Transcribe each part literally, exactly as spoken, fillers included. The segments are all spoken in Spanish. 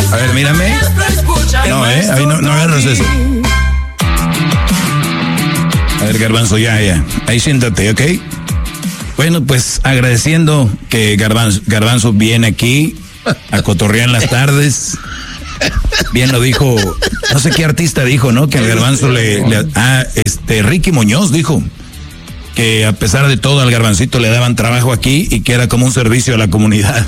A ver, mírame. No, eh, ahí no, no agarras eso. A ver, Garbanzo, ya, ya. Ahí siéntate, ¿ok? Bueno, pues agradeciendo que Garbanzo, Garbanzo viene aquí a cotorrear en las tardes. Bien lo dijo, no sé qué artista dijo, ¿no? Que al Garbanzo le, le... Ah, este, Ricky Muñoz dijo que a pesar de todo al Garbancito le daban trabajo aquí y que era como un servicio a la comunidad.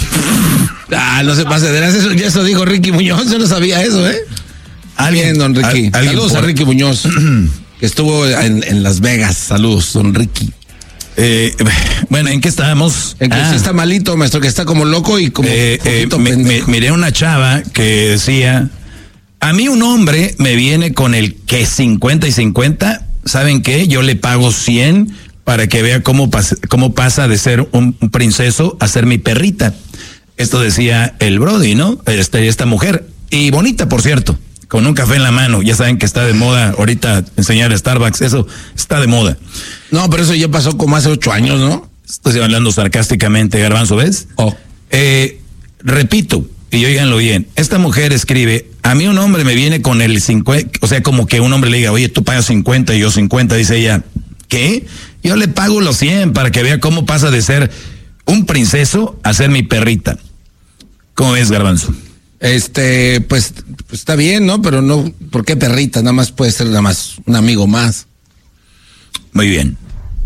Ah, no se pase de eso, eso dijo Ricky Muñoz, yo no sabía eso, ¿eh? Alguien, Bien, don Ricky. Al, saludos por... a Ricky Muñoz, que estuvo en, en Las Vegas. Saludos, don Ricky. Eh, bueno, ¿en qué estábamos? En que ah. sí está malito, maestro, que está como loco y como eh, eh, me, me, miré una chava que decía, a mí un hombre me viene con el que cincuenta y cincuenta, ¿saben qué? Yo le pago cien para que vea cómo pasa, cómo pasa de ser un, un princeso a ser mi perrita. Esto decía el Brody, ¿no? Este, esta mujer, y bonita, por cierto, con un café en la mano. Ya saben que está de moda ahorita enseñar Starbucks, eso está de moda. No, pero eso ya pasó como hace ocho años, ¿no? Estoy hablando sarcásticamente, Garbanzo, ¿ves? Oh. Eh, repito, y óiganlo bien, esta mujer escribe, a mí un hombre me viene con el cincuenta, o sea, como que un hombre le diga, oye, tú pagas cincuenta y yo cincuenta, dice ella, ¿qué? Yo le pago los cien para que vea cómo pasa de ser un princeso a ser mi perrita. ¿Cómo ves, Garbanzo? Este, pues, pues está bien, ¿no? Pero no, ¿por qué perrita? Nada más puede ser nada más un amigo más. Muy bien.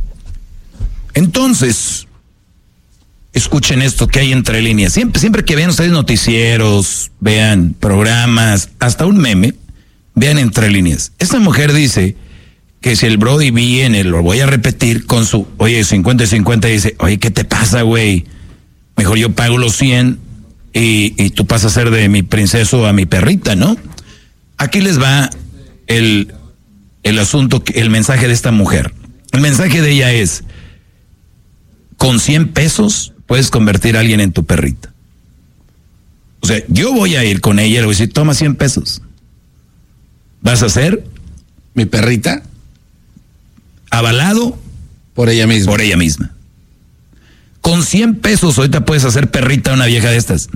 Entonces, escuchen esto que hay entre líneas. Siempre, siempre que vean ustedes noticieros, vean programas, hasta un meme, vean entre líneas. Esta mujer dice que si el Brody viene, lo voy a repetir, con su, oye, cincuenta y cincuenta, dice, oye, ¿qué te pasa, güey? Mejor yo pago los cien y, y tú pasas a ser de mi princeso a mi perrita, ¿no? Aquí les va el, el asunto, el mensaje de esta mujer. El mensaje de ella es, con cien pesos puedes convertir a alguien en tu perrita. O sea, yo voy a ir con ella y le voy a decir, toma cien pesos. ¿Vas a ser mi perrita? Avalado por ella misma. Por ella misma. Con cien pesos ahorita puedes hacer perrita a una vieja de estas.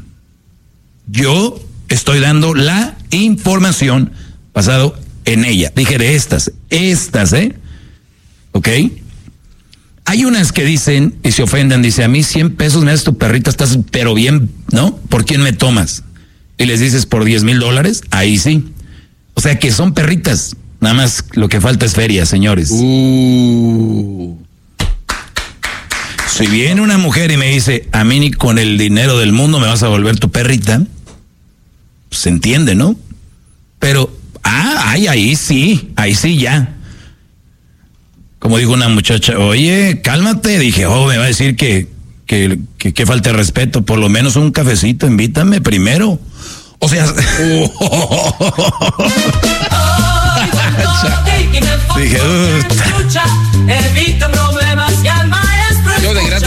Yo estoy dando la información basado en ella. Dije de estas, estas, ¿eh? ¿Ok? Hay unas que dicen y se ofenden, dice, a mí cien pesos me das tu perrita, estás pero bien, ¿no? ¿Por quién me tomas? Y les dices por diez mil dólares, ahí sí. O sea que son perritas, nada más lo que falta es feria, señores. Uh. Si viene una mujer y me dice, a mí ni con el dinero del mundo me vas a volver tu perrita, pues se entiende, ¿no? Pero, ah, ay, ahí sí, ahí sí ya. Como dijo una muchacha, oye, cálmate, dije, oh, me va a decir que, que, que, que falta de respeto, por lo menos un cafecito, invítame primero. O sea, dije, uh, yo de gratis